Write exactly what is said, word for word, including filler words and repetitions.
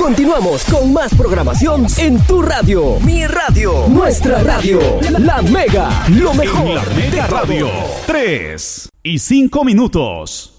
Continuamos con más programación en tu radio. Mi radio. Nuestra radio. La Mega. Lo mejor. En la Mega Radio. Tres y cinco minutos.